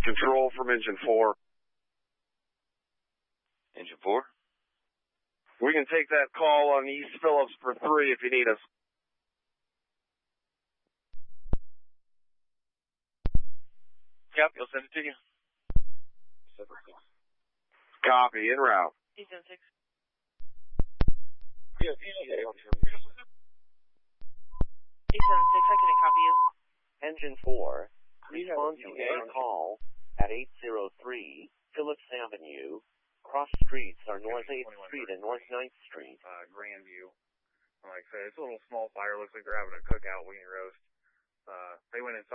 Control from Engine 4. Engine 4? We can take that call on East Phillips for 3 if you need us. Yep, you'll send it to you. Copy, en route. Eastern 6. Yeah, Eastern 6, I couldn't copy you. Engine 4, respond to a call at 803 Phillips Avenue. Cross streets are North 8th Street and North 9th Street. Grandview. Like I said, it's a little small fire. Looks like they're having a cookout wing roast. They went inside.